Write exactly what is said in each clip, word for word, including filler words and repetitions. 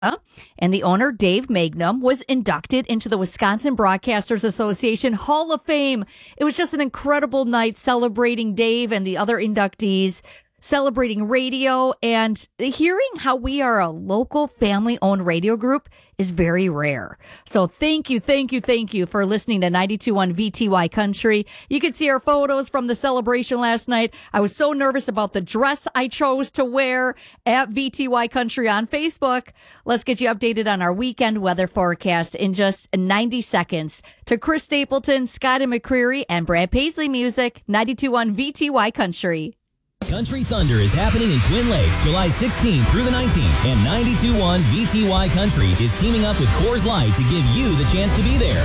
And the owner, Dave Magnum, was inducted into the Wisconsin Broadcasters Association Hall of Fame. It was just an incredible night celebrating Dave and the other inductees, celebrating radio, and hearing how we are a local family-owned radio group is very rare. So thank you, thank you, thank you for listening to ninety-two point one V T Y Country. You can see our photos from the celebration last night. I was so nervous about the dress I chose to wear at V T Y Country on Facebook. Let's get you updated on our weekend weather forecast in just ninety seconds. To Chris Stapleton, Scott and McCreary, and Brad Paisley music, ninety-two point one V T Y Country. Country Thunder is happening in Twin Lakes July sixteenth through the nineteenth, and ninety-two point one V T Y Country is teaming up with Coors Light to give you the chance to be there.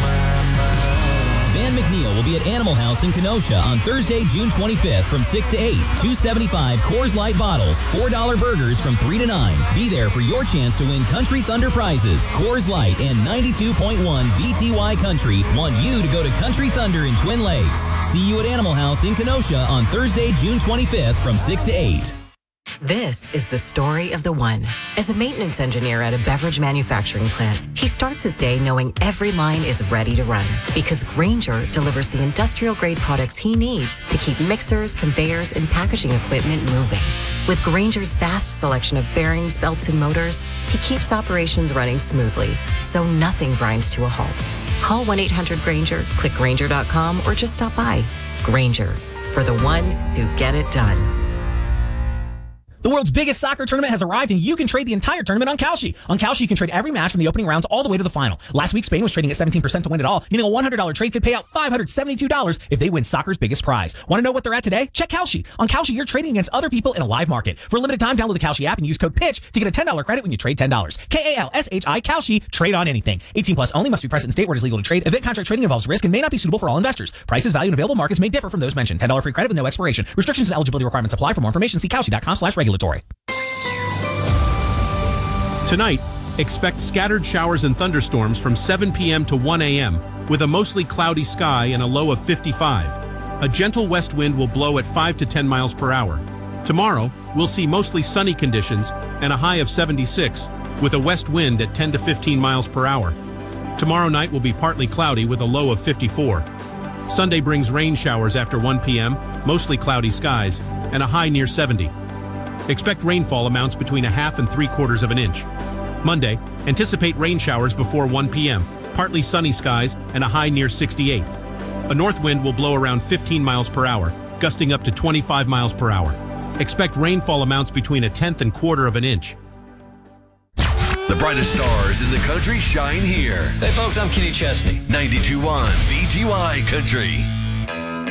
Van McNeil will be at Animal House in Kenosha on Thursday, June twenty-fifth from six to eight. two seventy-five Coors Light bottles, four dollar burgers from three to nine. Be there for your chance to win Country Thunder prizes. Coors Light and ninety-two point one V T Y Country want you to go to Country Thunder in Twin Lakes. See you at Animal House in Kenosha on Thursday, June twenty-fifth from six to eight. This is the story of the one. As a maintenance engineer at a beverage manufacturing plant, he starts his day knowing every line is ready to run because Grainger delivers the industrial-grade products he needs to keep mixers, conveyors, and packaging equipment moving. With Grainger's vast selection of bearings, belts, and motors, he keeps operations running smoothly, so nothing grinds to a halt. Call one eight hundred Grainger, click Grainger dot com, or just stop by. Grainger, for the ones who get it done. The world's biggest soccer tournament has arrived, and you can trade the entire tournament on Kalshi. On Kalshi, you can trade every match from the opening rounds all the way to the final. Last week, Spain was trading at seventeen percent to win it all, meaning a one hundred dollars trade could pay out five hundred seventy-two dollars if they win soccer's biggest prize. Want to know what they're at today? Check Kalshi. On Kalshi, you're trading against other people in a live market. For a limited time, download the Kalshi app and use code PITCH to get a ten dollars credit when you trade ten dollars. K A L S H I, Kalshi. Trade on anything. eighteen plus only. Must be present in state where it is legal to trade. Event contract trading involves risk and may not be suitable for all investors. Prices, value, and available markets may differ from those mentioned. ten dollars free credit with no expiration. Restrictions and eligibility requirements apply. For more information, see Kalshi dot com slash regulatory. Tonight, expect scattered showers and thunderstorms from seven p.m. to one a.m. with a mostly cloudy sky and a low of fifty-five. A gentle west wind will blow at five to ten miles per hour. Tomorrow, we'll see mostly sunny conditions and a high of seventy-six, with a west wind at ten to fifteen miles per hour. Tomorrow night will be partly cloudy with a low of fifty-four. Sunday brings rain showers after one p.m., mostly cloudy skies, and a high near seventy. Expect rainfall amounts between a half and three quarters of an inch. Monday, anticipate rain showers before one p.m., partly sunny skies, and a high near sixty-eight. A north wind will blow around fifteen miles per hour, gusting up to twenty-five miles per hour. Expect rainfall amounts between a tenth and quarter of an inch. The brightest stars in the country shine here. Hey folks, I'm Kenny Chesney. ninety-two point one V T Y Country.